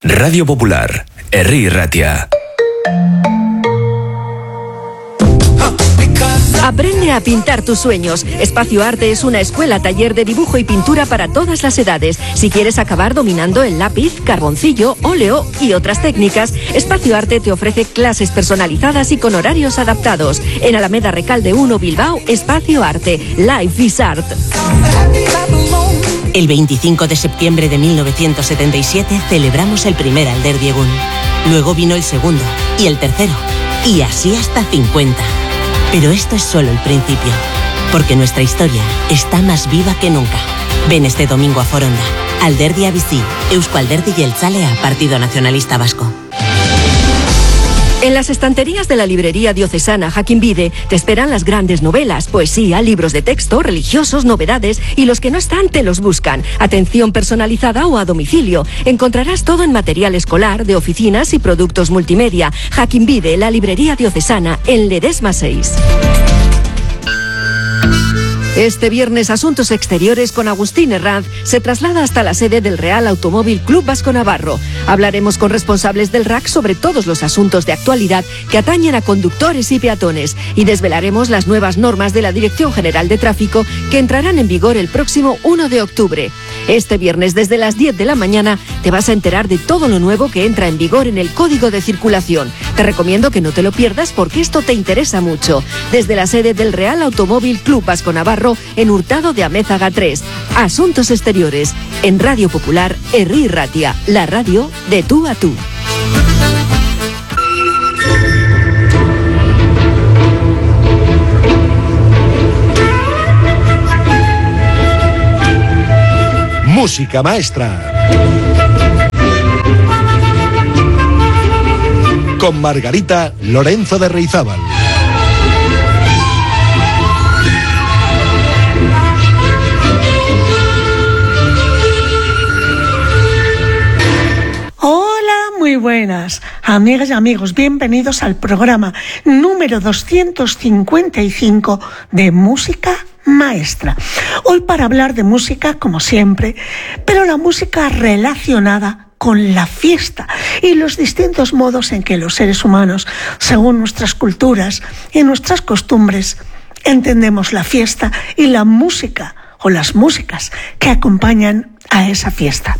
Radio Popular, Herri Ratia. Aprende a pintar tus sueños. Espacio Arte es una escuela-taller de dibujo y pintura para todas las edades. Si quieres acabar dominando el lápiz, carboncillo, óleo y otras técnicas, Espacio Arte te ofrece clases personalizadas y con horarios adaptados. En Alameda Recalde 1, Bilbao, Espacio Arte. Life is Art. El 25 de septiembre de 1977 celebramos el primer Alderdi Egun. Luego vino el segundo y el tercero. Y así hasta 50. Pero esto es solo el principio, porque nuestra historia está más viva que nunca. Ven este domingo a Foronda. Alderdi Bizi, Eusko Alderdi Jeltzalea, Partido Nacionalista Vasco. En las estanterías de la librería diocesana Jakinbide te esperan las grandes novelas, poesía, libros de texto, religiosos, novedades y los que no están te los buscan. Atención personalizada o a domicilio. Encontrarás todo en material escolar, de oficinas y productos multimedia. Jakinbide, la librería diocesana, en Ledesma 6. Este viernes Asuntos Exteriores con Agustín Herranz se traslada hasta la sede del Real Automóvil Club Vasco Navarro. Hablaremos con responsables del RAC sobre todos los asuntos de actualidad que atañen a conductores y peatones y desvelaremos las nuevas normas de la Dirección General de Tráfico que entrarán en vigor el próximo 1 de octubre. Este viernes desde las 10 de la mañana te vas a enterar de todo lo nuevo que entra en vigor en el Código de Circulación. Te recomiendo que no te lo pierdas porque esto te interesa mucho. Desde la sede del Real Automóvil Club Vasco Navarro en Hurtado de Amézaga 3. Asuntos Exteriores, en Radio Popular, Herri Ratia, la radio de tú a tú. Música maestra. Con Margarita Lorenzo de Reizábal. Muy buenas, amigas y amigos, bienvenidos al programa número 255 de Música Maestra. Hoy para hablar de música, como siempre, pero la música relacionada con la fiesta y los distintos modos en que los seres humanos, según nuestras culturas y nuestras costumbres, entendemos la fiesta y la música o las músicas que acompañan a esa fiesta.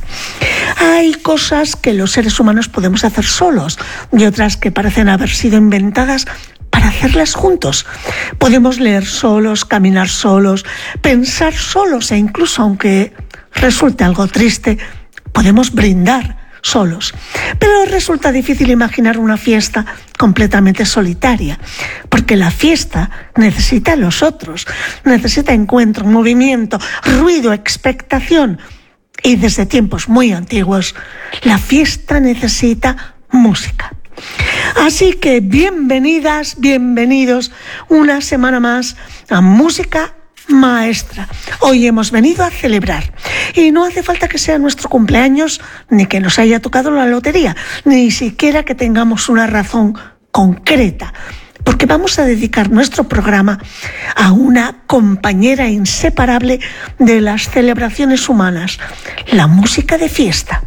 Hay cosas que los seres humanos podemos hacer solos y otras que parecen haber sido inventadas para hacerlas juntos. Podemos leer solos, caminar solos, pensar solos e incluso, aunque resulte algo triste, podemos brindar solos. Pero resulta difícil imaginar una fiesta completamente solitaria, porque la fiesta necesita a los otros, necesita encuentro, movimiento, ruido, expectación. Y desde tiempos muy antiguos, la fiesta necesita música. Así que bienvenidas, bienvenidos una semana más a Música Maestra. Hoy hemos venido a celebrar. Y no hace falta que sea nuestro cumpleaños, ni que nos haya tocado la lotería, ni siquiera que tengamos una razón concreta. Porque vamos a dedicar nuestro programa a una compañera inseparable de las celebraciones humanas, la música de fiesta.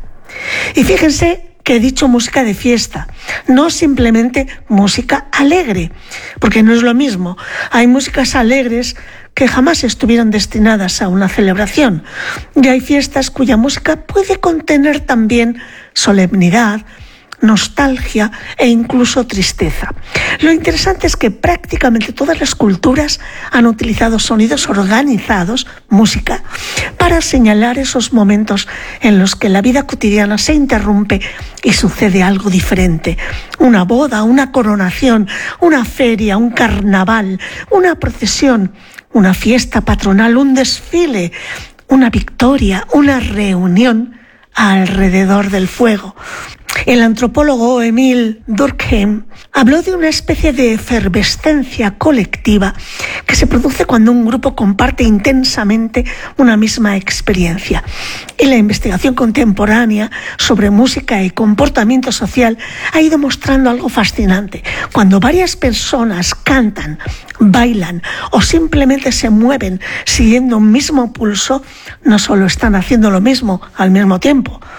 Y fíjense que he dicho música de fiesta, no simplemente música alegre, porque no es lo mismo. Hay músicas alegres que jamás estuvieron destinadas a una celebración, y hay fiestas cuya música puede contener también solemnidad, nostalgia e incluso tristeza. Lo interesante es que prácticamente todas las culturas han utilizado sonidos organizados, música, para señalar esos momentos en los que la vida cotidiana se interrumpe y sucede algo diferente. Una boda, una coronación, una feria, un carnaval, una procesión, una fiesta patronal, un desfile, una victoria, una reunión alrededor del fuego. El antropólogo Emil Durkheim habló de una especie de efervescencia colectiva que se produce cuando un grupo comparte intensamente una misma experiencia. Y la investigación contemporánea sobre música y comportamiento social ha ido mostrando algo fascinante. Cuando varias personas cantan, bailan o simplemente se mueven siguiendo un mismo pulso, no solo están haciendo lo mismo al mismo tiempo,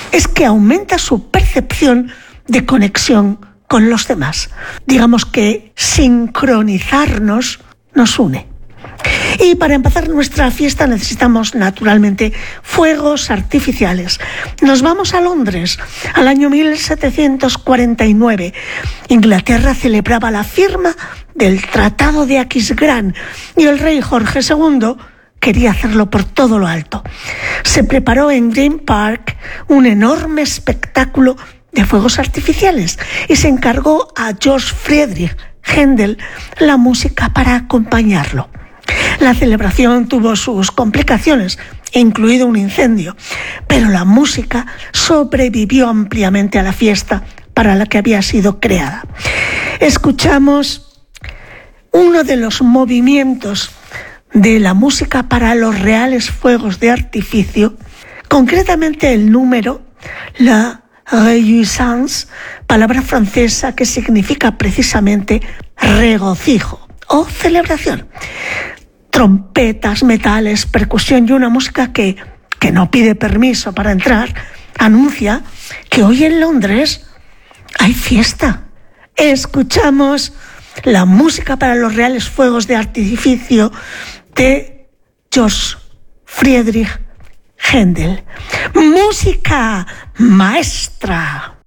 es que aumenta su percepción de conexión con los demás. Digamos que sincronizarnos nos une. Y para empezar nuestra fiesta necesitamos naturalmente fuegos artificiales. Nos vamos a Londres, al año 1749. Inglaterra celebraba la firma del Tratado de Aquisgrán y el rey Jorge II quería hacerlo por todo lo alto. Se preparó en Green Park un enorme espectáculo de fuegos artificiales y se encargó a George Friedrich Händel la música para acompañarlo. La celebración tuvo sus complicaciones, incluido un incendio, pero la música sobrevivió ampliamente a la fiesta para la que había sido creada. Escuchamos uno de los movimientos de la música para los reales fuegos de artificio, concretamente el número, la réjouissance, palabra francesa que significa precisamente regocijo o celebración. Trompetas, metales, percusión y una música que no pide permiso para entrar, anuncia que hoy en Londres hay fiesta. Escuchamos la música para los reales fuegos de artificio de George Friedrich Händel. Música maestra.